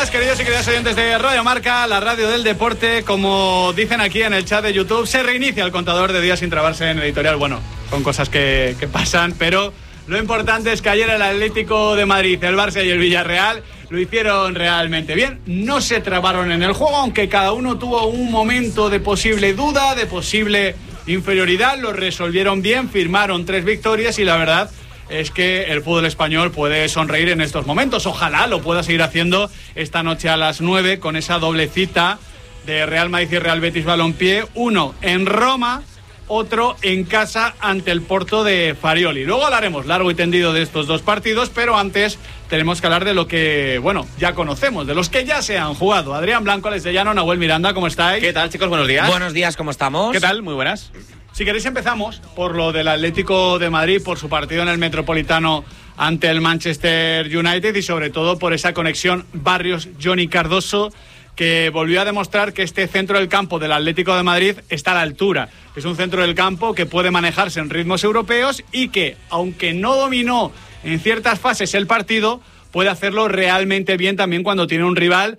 días, queridos y queridas oyentes de Radio Marca, la radio del deporte. Como dicen aquí en el chat de YouTube, se reinicia el contador de días sin trabarse en editorial. Bueno, son cosas que pasan, pero lo importante es que ayer el Atlético de Madrid, el Barça y el Villarreal lo hicieron realmente bien. No se trabaron en el juego, aunque cada uno tuvo un momento de posible duda, de posible inferioridad. Lo resolvieron bien, firmaron 3 victorias y la verdad es que el fútbol español puede sonreír en estos momentos. Ojalá lo pueda seguir haciendo esta noche a las 9 con esa doble cita de Real Madrid y Real Betis Balompié. Uno en Roma, otro en casa ante el Porto de Farioli. Luego hablaremos largo y tendido de estos dos partidos, pero antes tenemos que hablar de lo que, bueno, ya conocemos, de los que ya se han jugado. Adrián Blanco, Alex de Llano, Nahuel Miranda, ¿cómo estáis? ¿Qué tal, chicos? Buenos días. Buenos días, ¿cómo estamos? ¿Qué tal? Muy buenas. Si queréis empezamos por lo del Atlético de Madrid, por su partido en el Metropolitano ante el Manchester United y sobre todo por esa conexión Barrios-Johnny Cardoso, que volvió a demostrar que este centro del campo del Atlético de Madrid está a la altura. Es un centro del campo que puede manejarse en ritmos europeos y que, aunque no dominó en ciertas fases el partido, puede hacerlo realmente bien también cuando tiene un rival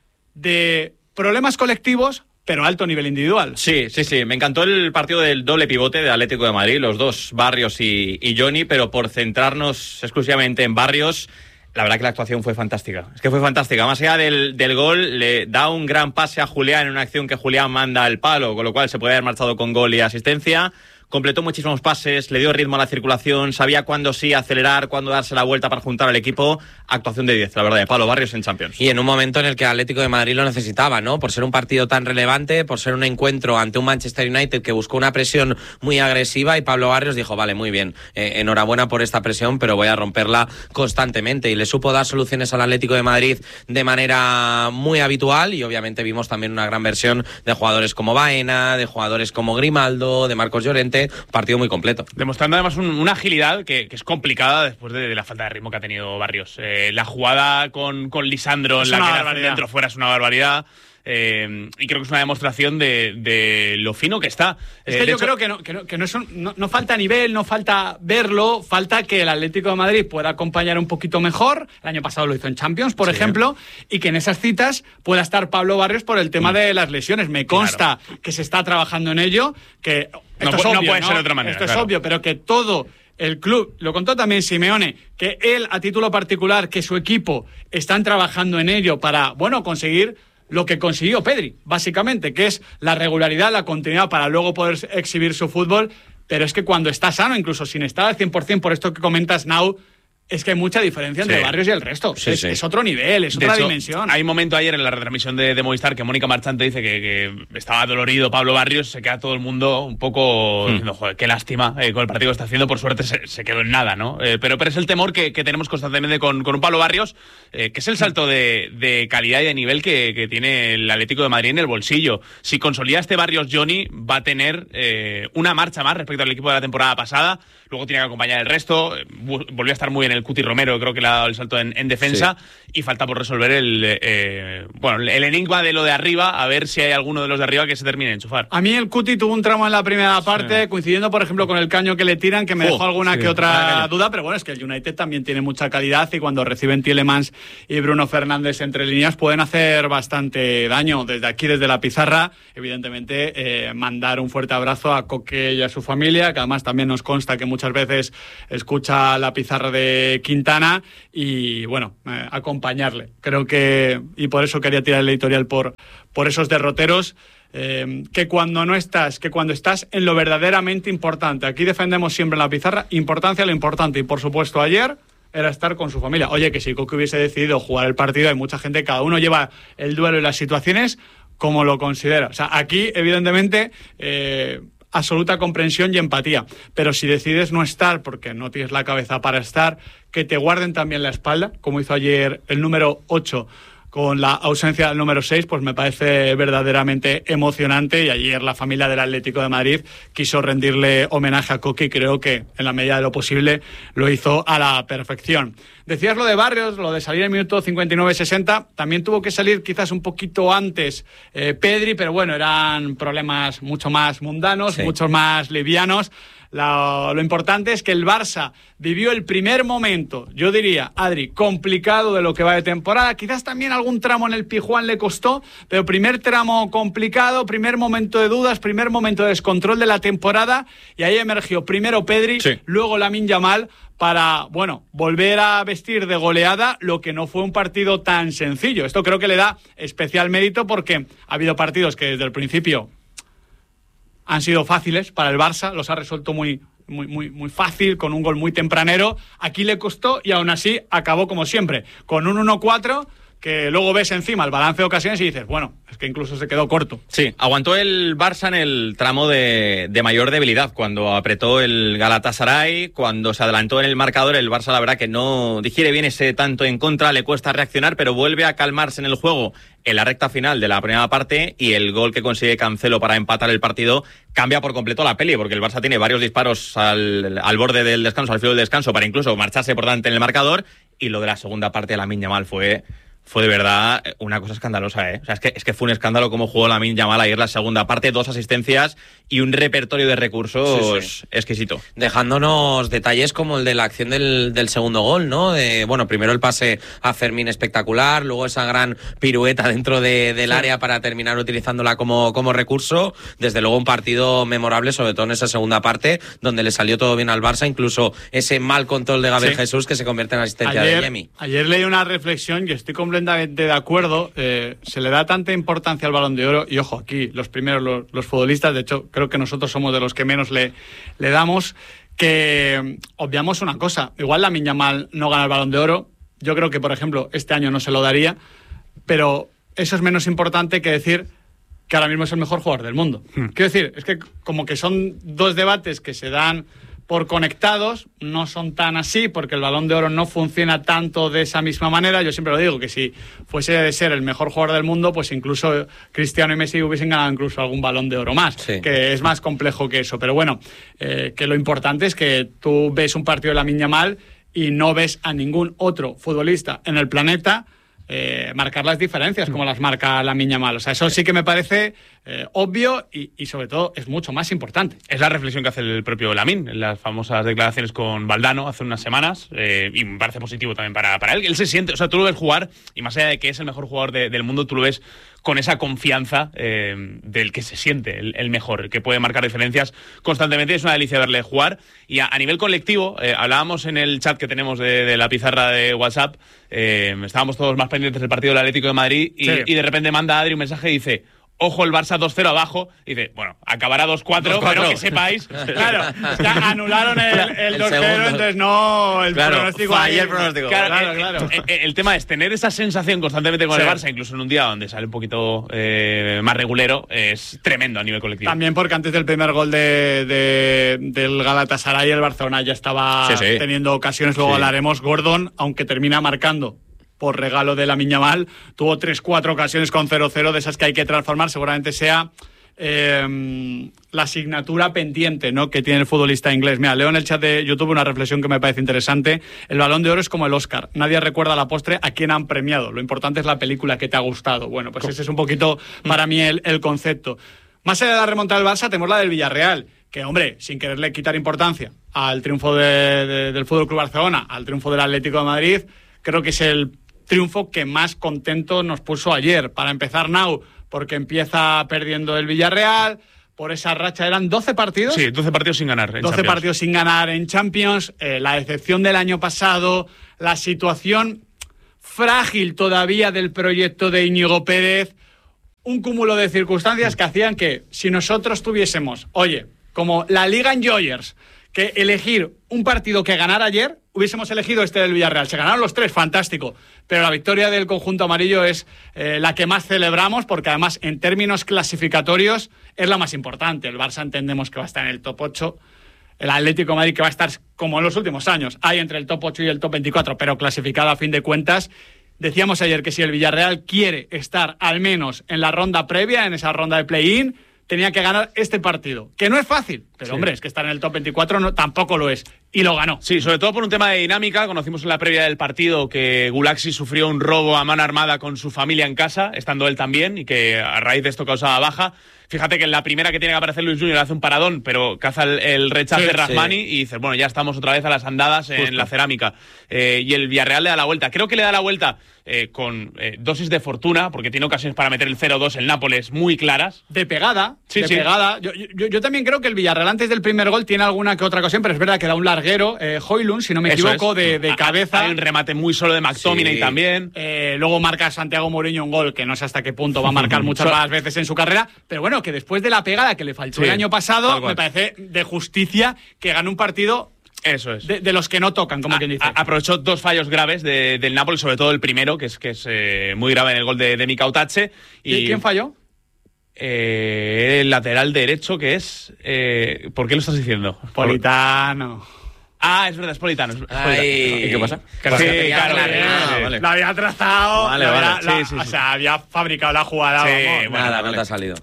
de problemas colectivos, pero alto nivel individual. Sí. Me encantó el partido del doble pivote de Atlético de Madrid, los dos, Barrios y Johnny, pero por centrarnos exclusivamente en Barrios, la verdad que la actuación fue fantástica. Es que fue fantástica. Más allá del gol, le da un gran pase a Julián en una acción que Julián manda al palo, con lo cual se puede haber marchado con gol y asistencia. Completó muchísimos pases, le dio ritmo a la circulación, sabía cuándo sí acelerar, cuándo darse la vuelta para juntar al equipo. Actuación de 10, la verdad, de Pablo Barrios en Champions. Y en un momento en el que el Atlético de Madrid lo necesitaba, ¿no? Por ser un partido tan relevante, por ser un encuentro ante un Manchester United que buscó una presión muy agresiva y Pablo Barrios dijo, vale, muy bien, enhorabuena por esta presión, pero voy a romperla constantemente. Y le supo dar soluciones al Atlético de Madrid de manera muy habitual y obviamente vimos también una gran versión de jugadores como Baena, de jugadores como Grimaldo, de Marcos Llorente. Partido muy completo. Demostrando además una agilidad que es complicada después de la falta de ritmo que ha tenido Barrios. La jugada con Lisandro en la que era dentro fuera es una barbaridad. Y creo que es una demostración de lo fino que está. Es que yo creo que no falta nivel, no falta verlo, falta que el Atlético de Madrid pueda acompañar un poquito mejor. El año pasado lo hizo en Champions, por ejemplo, y que en esas citas pueda estar Pablo Barrios por el tema de las lesiones. Me consta que se está trabajando en ello, que esto es obvio, no puede ser de otra manera. Esto es obvio, pero que todo el club, lo contó también Simeone, que él a título particular, que su equipo están trabajando en ello para, bueno, conseguir lo que consiguió Pedri, básicamente, que es la regularidad, la continuidad para luego poder exhibir su fútbol, pero es que cuando está sano, incluso sin estar al 100%, por esto que comentas, Nau, es que hay mucha diferencia entre Barrios y el resto. Es otro nivel, es otra dimensión. Hay un momento ayer en la retransmisión de Movistar que Mónica Marchante dice que estaba dolorido Pablo Barrios, se queda todo el mundo un poco diciendo, joder, qué lástima con el partido que está haciendo, por suerte se quedó en nada, ¿no? Pero es el temor que tenemos constantemente con un Pablo Barrios, que es el salto de calidad y de nivel que tiene el Atlético de Madrid en el bolsillo. Si consolida este Barrios Johnny, va a tener una marcha más respecto al equipo de la temporada pasada. Luego tiene que acompañar el resto. Volvió a estar muy bien el Cuti Romero, creo que le ha dado el salto en defensa. Y falta por resolver el enigma de lo de arriba, a ver si hay alguno de los de arriba que se termine de enchufar. A mí el Cuti tuvo un tramo en la primera parte, coincidiendo, por ejemplo, con el caño que le tiran, que me dejó alguna que otra duda, pero bueno, es que el United también tiene mucha calidad y cuando reciben Tielemans y Bruno Fernández entre líneas pueden hacer bastante daño. Desde aquí, desde la pizarra, evidentemente, mandar un fuerte abrazo a Coque y a su familia, que además también nos consta que muchas veces escucha la pizarra de Quintana y, bueno, acompañarle. Creo que, y por eso quería tirar el editorial por esos derroteros, que cuando estás en lo verdaderamente importante. Aquí defendemos siempre en la pizarra importancia a lo importante y, por supuesto, ayer era estar con su familia. Oye, que si Coque hubiese decidido jugar el partido, hay mucha gente, cada uno lleva el duelo y las situaciones como lo considera. O sea, aquí, evidentemente, absoluta comprensión y empatía. Pero si decides no estar porque no tienes la cabeza para estar, que te guarden también la espalda, como hizo ayer el número 8 con la ausencia del número 6, pues me parece verdaderamente emocionante y ayer la familia del Atlético de Madrid quiso rendirle homenaje a Coque y creo que en la medida de lo posible lo hizo a la perfección. Decías lo de Barrios, lo de salir en el minuto 59-60, también tuvo que salir quizás un poquito antes Pedri, pero bueno, eran problemas mucho más mundanos, mucho más livianos. Lo importante es que el Barça vivió el primer momento, yo diría, Adri, complicado de lo que va de temporada. Quizás también algún tramo en el Pijuán le costó, pero primer tramo complicado, primer momento de dudas, primer momento de descontrol de la temporada, y ahí emergió primero Pedri, luego Lamine Yamal, para, bueno, volver a vestir de goleada lo que no fue un partido tan sencillo. Esto creo que le da especial mérito porque ha habido partidos que desde el principio han sido fáciles para el Barça, los ha resuelto muy fácil, con un gol muy tempranero. Aquí le costó y aún así acabó como siempre, con un 1-4, que luego ves encima el balance de ocasiones y dices, bueno, es que incluso se quedó corto. Sí, aguantó el Barça en el tramo de mayor debilidad, cuando apretó el Galatasaray, cuando se adelantó en el marcador. El Barça, la verdad, que no digiere bien ese tanto en contra, le cuesta reaccionar, pero vuelve a calmarse en el juego en la recta final de la primera parte, y el gol que consigue Cancelo para empatar el partido cambia por completo la peli, porque el Barça tiene varios disparos al borde del descanso, al filo del descanso, para incluso marcharse por delante en el marcador, y lo de la segunda parte de Lamine Yamal fue de verdad una cosa escandalosa, ¿eh? O sea, es que fue un escándalo cómo jugó Lamine Yamal ayer la segunda parte, 2 asistencias y un repertorio de recursos exquisito. Dejándonos detalles como el de la acción del segundo gol, ¿no? Bueno, primero el pase a Fermín espectacular, luego esa gran pirueta dentro del área para terminar utilizándola como recurso. Desde luego un partido memorable, sobre todo en esa segunda parte, donde le salió todo bien al Barça, incluso ese mal control de Gabriel Jesús que se convierte en asistencia de Yemi. Ayer leí una reflexión y estoy completamente de acuerdo. Se le da tanta importancia al Balón de Oro, y ojo, aquí los primeros, los futbolistas, de hecho creo que nosotros somos de los que menos le damos, que obviamos una cosa. Igual Lamine Yamal no gana el Balón de Oro, yo creo que por ejemplo este año no se lo daría, pero eso es menos importante que decir que ahora mismo es el mejor jugador del mundo. Quiero decir, es que como que son dos debates que se dan por conectados, no son tan así, porque el Balón de Oro no funciona tanto de esa misma manera. Yo siempre lo digo, que si fuese de ser el mejor jugador del mundo, pues incluso Cristiano y Messi hubiesen ganado incluso algún Balón de Oro más, que es más complejo que eso. Pero bueno, que lo importante es que tú ves un partido de Lamine Yamal y no ves a ningún otro futbolista en el planeta marcar las diferencias como las marca Lamine Yamal. O sea, eso sí que me parece obvio y sobre todo es mucho más importante. Es la reflexión que hace el propio Lamine en las famosas declaraciones con Valdano hace unas semanas, y me parece positivo también para él. Él se siente, o sea, tú lo ves jugar y más allá de que es el mejor jugador del mundo, tú lo ves con esa confianza del que se siente el mejor, que puede marcar diferencias constantemente. Es una delicia verle jugar. Y a nivel colectivo, hablábamos en el chat que tenemos de la pizarra de WhatsApp, estábamos todos más pendientes del partido del Atlético de Madrid y de repente manda Adri un mensaje y dice: ojo, el Barça 2-0 abajo. Y dice, bueno, acabará 2-4, pero que sepáis. Claro, es que anularon el 2-0, entonces no el pronóstico. Falló el pronóstico. Claro. El tema es tener esa sensación constantemente con el Barça, incluso en un día donde sale un poquito más regulero, es tremendo a nivel colectivo. También porque antes del primer gol del Galatasaray, el Barcelona ya estaba teniendo ocasiones, luego hablaremos. Gordon, aunque termina marcando por regalo de Lamine Yamal, tuvo 3-4 ocasiones con 0-0, de esas que hay que transformar. Seguramente sea la asignatura pendiente, ¿no?, que tiene el futbolista inglés. Mira, leo en el chat de YouTube una reflexión que me parece interesante. El Balón de Oro es como el Oscar. Nadie recuerda a la postre a quién han premiado. Lo importante es la película que te ha gustado. Bueno, pues ese es un poquito para mí el concepto. Más allá de la remontada del Barça, tenemos la del Villarreal, que, hombre, sin quererle quitar importancia al triunfo del Fútbol Club Barcelona, al triunfo del Atlético de Madrid, creo que es el triunfo que más contento nos puso ayer. Para empezar, Nau, porque empieza perdiendo el Villarreal, por esa racha eran 12 partidos. Sí, 12 partidos sin ganar en 12 Champions. Partidos sin ganar en Champions, la decepción del año pasado, la situación frágil todavía del proyecto de Íñigo Pérez, un cúmulo de circunstancias que hacían que si nosotros tuviésemos, oye, como la Liga Enjoyers, que elegir un partido que ganar ayer, hubiésemos elegido este del Villarreal. Se ganaron los 3, fantástico, pero la victoria del conjunto amarillo es la que más celebramos, porque además en términos clasificatorios es la más importante. El Barça entendemos que va a estar en el top 8, el Atlético de Madrid que va a estar como en los últimos años, hay entre el top 8 y el top 24, pero clasificado a fin de cuentas. Decíamos ayer que si el Villarreal quiere estar al menos en la ronda previa, en esa ronda de play-in, tenía que ganar este partido, que no es fácil, pero hombre, es que estar en el top 24 tampoco lo es. Y lo ganó. Sí, sobre todo por un tema de dinámica. Conocimos en la previa del partido que Gulaxi sufrió un robo a mano armada con su familia en casa, estando él también, y que a raíz de esto causaba baja. Fíjate que en la primera que tiene que aparecer Luis Junior hace un paradón, pero caza el rechace de Rahmani y dices, bueno, ya estamos otra vez a las andadas en la cerámica. Y el Villarreal le da la vuelta. Creo que le da la vuelta con dosis de fortuna, porque tiene ocasiones para meter el 0-2 el Nápoles muy claras. De pegada, pegada. Yo también creo que el Villarreal antes del primer gol tiene alguna que otra ocasión, pero es verdad que da un larguero, Højlund, si no me equivoco, de cabeza. Hay un remate muy solo de McTominay también. Luego marca Santiago Mourinho un gol que no sé hasta qué punto va a marcar muchas más veces en su carrera, pero bueno, que después de la pegada que le faltó el año pasado, me parece de justicia que gane un partido. Eso es. De los que no tocan, como quien dice. Aprovechó dos fallos graves del Napoli, sobre todo el primero, que es muy grave en el gol de Mika Otace. ¿Y quién falló? El lateral derecho, que es... ¿por qué lo estás diciendo? Politano. Es verdad, es Politano. ¿Y qué pasa? Vale. Lo había trazado. Vale. O sea, había fabricado la jugada. Sí, nada, no te ha salido.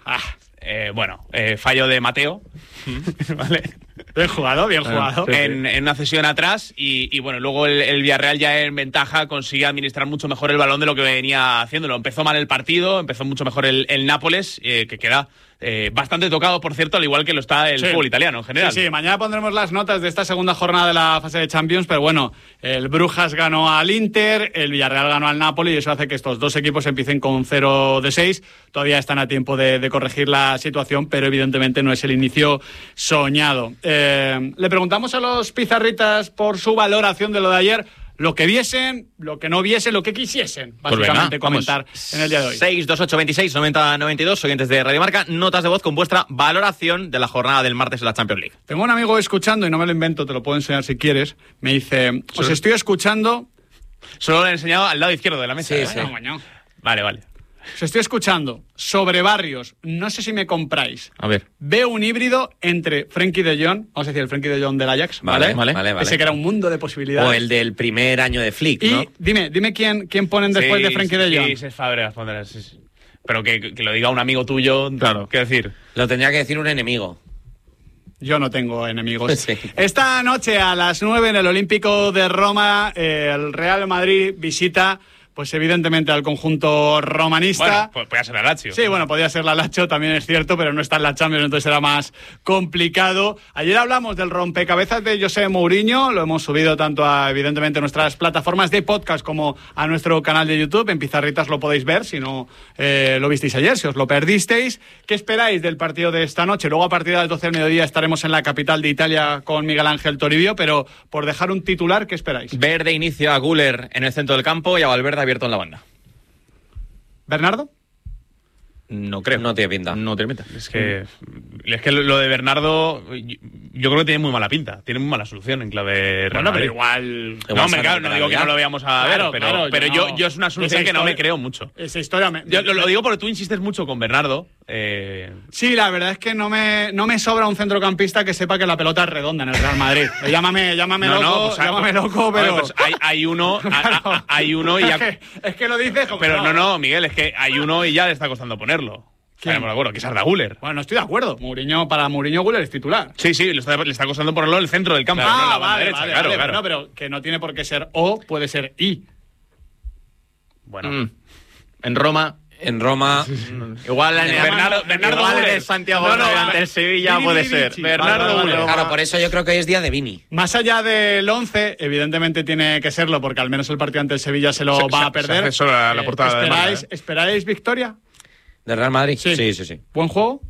Fallo de Mateo. Vale. Bien jugado. En una cesión atrás y bueno, luego el Villarreal ya en ventaja consigue administrar mucho mejor el balón de lo que venía haciéndolo. Empezó mal el partido, empezó mucho mejor el Nápoles, que queda bastante tocado, por cierto, al igual que lo está el fútbol italiano en general. Sí, mañana pondremos las notas de esta segunda jornada de la fase de Champions, pero bueno, el Brujas ganó al Inter, el Villarreal ganó al Napoli y eso hace que estos dos equipos empiecen con 0-6. Todavía están a tiempo de corregir la situación, pero evidentemente no es el inicio soñado. Le preguntamos a los pizarritas por su valoración de lo de ayer. Lo que viesen, lo que no viesen, lo que quisiesen, básicamente, comentar en el día de hoy. 628269092, oyentes de Radio Marca, notas de voz con vuestra valoración de la jornada del martes en la Champions League. Tengo un amigo escuchando, y no me lo invento, te lo puedo enseñar si quieres, me dice, os estoy escuchando... Solo lo he enseñado al lado izquierdo de la mesa. Sí. Vale. Os estoy escuchando sobre Barrios, no sé si me compráis. A ver. Veo un híbrido entre Frenkie de Jong, vamos a decir el Frenkie de Jong del Ajax, Vale. Ese que era un mundo de posibilidades. O el del primer año de Flick, ¿no? Y dime quién ponen después de Frenkie de Jong. Sí, es Fabregas, sí. Pero que lo diga un amigo tuyo, claro. ¿Qué decir? Lo tendría que decir un enemigo. Yo no tengo enemigos. Sí. Esta noche a las 9 en el Olímpico de Roma, el Real Madrid visita... Pues evidentemente al conjunto romanista. Bueno, podía ser la Lazio. Sí, bueno, podía ser la Lazio, también es cierto, pero no está en la Champions, entonces era más complicado. Ayer hablamos del rompecabezas de José Mourinho, lo hemos subido tanto a, evidentemente, nuestras plataformas de podcast como a nuestro canal de YouTube. En Pizarritas lo podéis ver, si no lo visteis ayer, si os lo perdisteis. ¿Qué esperáis del partido de esta noche? Luego a partir de las 12 del mediodía estaremos en la capital de Italia con Miguel Ángel Toribio, pero por dejar un titular, ¿qué esperáis? Ver de inicio a Güler en el centro del campo y a Valverde abierto en la banda. ¿Bernardo? No creo. No tiene pinta. Es que lo de Bernardo, yo creo que tiene muy mala pinta. Tiene muy mala solución en clave. Bueno, pero igual. No digo que no lo veamos a ver, pero yo es una solución que no me creo mucho. Esa historia. Yo lo digo porque tú insistes mucho con Bernardo. Sí, la verdad es que no me sobra un centrocampista que sepa que la pelota es redonda en el Real Madrid. Llámame loco, pero. Pues hay uno y ya. Es que lo dices. Pero no, Miguel, es que hay uno y ya le está costando ponerlo. Estaremos de acuerdo, que es Arda Güler. Bueno, no estoy de acuerdo. Para Mourinho Güler es titular. Sí, le está costando ponerlo en el centro del campo. Claro, no en la banda derecha. Claro. No, pero que no tiene por qué ser O, puede ser I. Bueno. En Roma. Igual en el Santiago ante el Sevilla puede ser. Bernardo Güler. Claro, por eso yo creo que hoy es día de Vini. Más allá del 11, evidentemente tiene que serlo, porque al menos el partido ante el Sevilla se lo va a perder. Se hace solo la portada ¿Esperáis victoria? ¿De Real Madrid? Sí. ¿Buen juego?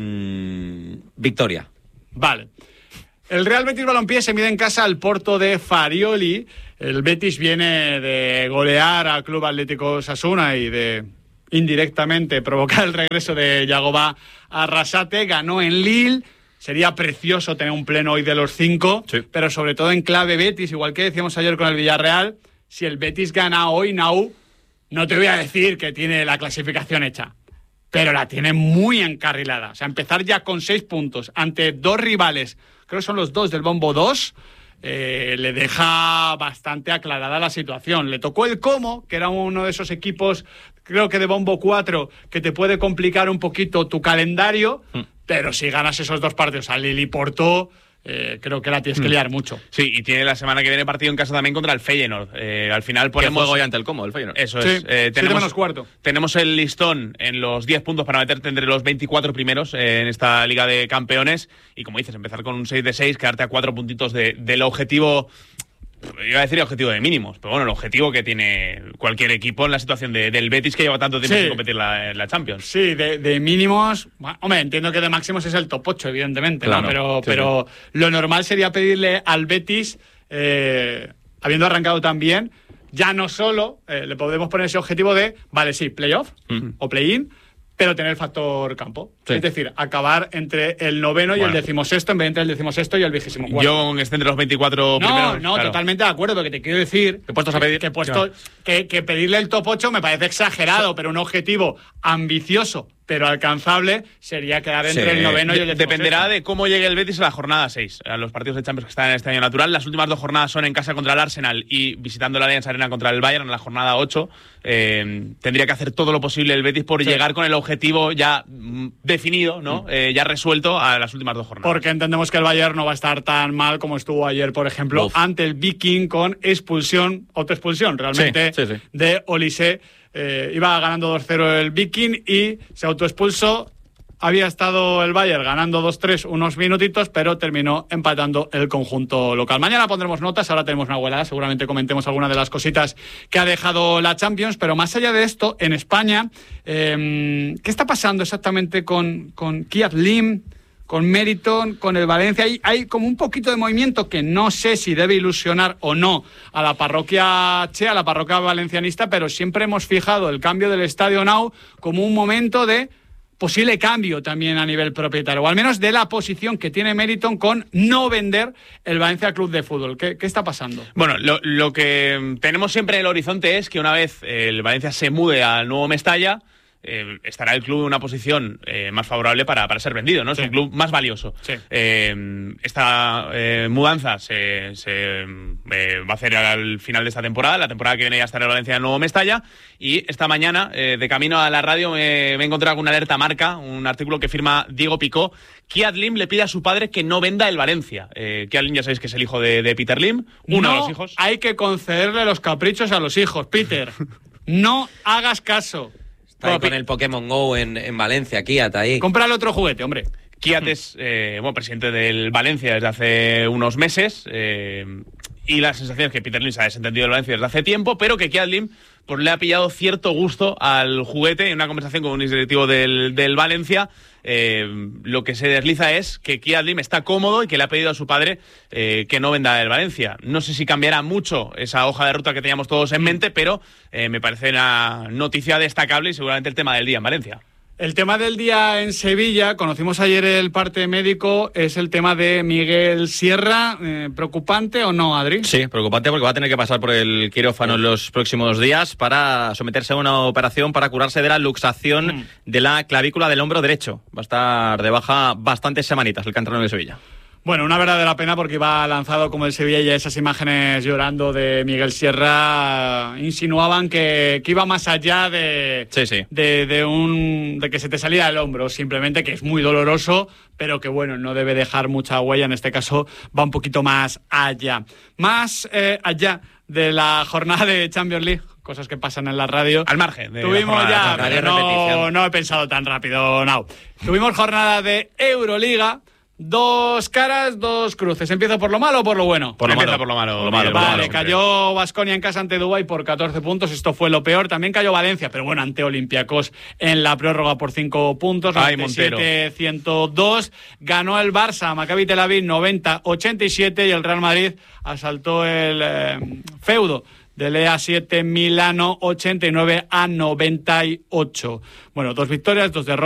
Victoria. Vale. El Real Betis Balompié se mide en casa al Porto de Farioli. El Betis viene de golear al Club Atlético Osasuna y de indirectamente provocar el regreso de Yagoba Arrasate. Ganó en Lille. Sería precioso tener un pleno hoy de los 5, pero sobre todo en clave Betis, igual que decíamos ayer con el Villarreal. Si el Betis gana hoy, no te voy a decir que tiene la clasificación hecha, pero la tiene muy encarrilada. O sea, empezar ya con 6 puntos ante 2 rivales, creo que son los 2 del Bombo 2, le deja bastante aclarada la situación. Le tocó el Como, que era uno de esos equipos, creo que de Bombo 4, que te puede complicar un poquito tu calendario, pero si ganas esos 2 partidos al Lille y Porto, creo que la tienes que liar mucho. Sí, y tiene la semana que viene partido en casa también contra el Feyenoord. Al final ponemos... Que juego ya ante el Como, el Feyenoord. Eso sí, es. 7:15. Tenemos el listón en los 10 puntos para meterte entre los 24 primeros en esta Liga de Campeones. Y como dices, empezar con un 6 de 6, quedarte a 4 puntitos del objetivo... Iba a decir objetivo de mínimos, pero bueno, el objetivo que tiene cualquier equipo en la situación del Betis, que lleva tanto tiempo sin competir en la Champions. Sí, de mínimos, hombre, entiendo que de máximos es el top 8, evidentemente, claro, ¿no? Pero lo normal sería pedirle al Betis, habiendo arrancado tan bien, ya no solo le podemos poner ese objetivo de, vale, sí, playoff o play-in, pero tener el factor campo. Sí. Es decir, acabar entre el 9º y el 16º en vez de entre el 16º y el 24º. Yo esté entre los 24 primeros. No, claro. Totalmente de acuerdo, porque te quiero decir que pedirle el top 8 me parece exagerado, pero un objetivo ambicioso pero alcanzable sería quedar entre el 9º y el 16º. Dependerá de cómo llegue el Betis a la jornada 6, a los partidos de Champions que están en este año natural. Las últimas 2 jornadas son en casa contra el Arsenal y visitando la Allianz Arena contra el Bayern en la jornada 8. Tendría que hacer todo lo posible el Betis por llegar con el objetivo ya definido, ¿no? Ya resuelto a las últimas 2 jornadas. Porque entendemos que el Bayern no va a estar tan mal como estuvo ayer, por ejemplo, ante el Viking con autoexpulsión realmente de Olise. Iba ganando 2-0 el Viking y se autoexpulsó. Había estado el Bayern ganando 2-3 unos minutitos, pero terminó empatando el conjunto local. Mañana pondremos notas, ahora tenemos una abuela, seguramente comentemos algunas de las cositas que ha dejado la Champions, pero más allá de esto, en España, ¿qué está pasando exactamente con Kiat Lim, con Meriton, con el Valencia? Hay como un poquito de movimiento que no sé si debe ilusionar o no a la parroquia a la parroquia valencianista, pero siempre hemos fijado el cambio del Estadio Nou como un momento de posible cambio también a nivel propietario, o al menos de la posición que tiene Meriton con no vender el Valencia Club de Fútbol. ¿Qué está pasando? Bueno, lo que tenemos siempre en el horizonte es que una vez el Valencia se mude al nuevo Mestalla, estará el club en una posición más favorable para ser vendido, ¿no? Es un club más valioso. Sí. Esta mudanza se va a hacer al final de esta temporada. La temporada que viene ya estará el Valencia en el nuevo Mestalla. Y esta mañana, de camino a la radio, me he encontrado con una alerta marca, un artículo que firma Diego Picó. Kiat Lim le pide a su padre que no venda el Valencia. Kiat Lim, ya sabéis que es el hijo de Peter Lim, uno de los hijos. Hay que concederle los caprichos a los hijos, Peter. No hagas caso. Está ahí con el Pokémon Go en Valencia, Kiat ahí. Cómprale otro juguete, hombre. Kiat es presidente del Valencia desde hace unos meses y la sensación es que Peter Lim se ha desentendido del Valencia desde hace tiempo, pero que Kiat Lim le ha pillado cierto gusto al juguete. En una conversación con un directivo del Valencia, lo que se desliza es que Kiat Lim está cómodo y que le ha pedido a su padre que no venda el Valencia. No sé si cambiará mucho esa hoja de ruta que teníamos todos en mente, pero me parece una noticia destacable y seguramente el tema del día en Valencia. El tema del día en Sevilla, conocimos ayer el parte médico, es el tema de Miguel Sierra. ¿Preocupante o no, Adri? Sí, preocupante porque va a tener que pasar por el quirófano en los próximos días para someterse a una operación para curarse de la luxación de la clavícula del hombro derecho. Va a estar de baja bastantes semanitas el canterano de Sevilla. Bueno, una verdadera pena porque iba lanzado como el Sevilla y esas imágenes llorando de Miguel Sierra insinuaban que iba más allá de que se te saliera el hombro, simplemente que es muy doloroso, pero que bueno, no debe dejar mucha huella, en este caso va un poquito más allá. Más allá de la jornada de Champions League, cosas que pasan en la radio. Al margen de tuvimos ya, pero no he pensado tan rápido, no. Tuvimos jornada de Euroliga. 2 caras, 2 cruces. ¿Empiezo por lo malo o por lo bueno? Por lo malo. Vale, cayó Baskonia en casa ante Dubái por 14 puntos. Esto fue lo peor. También cayó Valencia, pero bueno, ante Olympiacos en la prórroga por 5 puntos. 97-102. Ganó el Barça, Maccabi Tel Aviv 90-87 y el Real Madrid asaltó el feudo del EA7 Milano 89-98. Bueno, 2 victorias, 2 derrotas.